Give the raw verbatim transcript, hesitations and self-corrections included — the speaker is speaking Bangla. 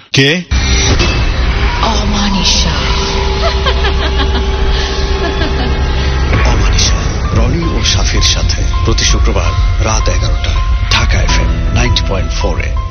কে? অমানিশা। অমানিশা রনি ও সাফির সাথে প্রতি শুক্রবার রাত এগারোটায় Dhaka FM ninety point four এ।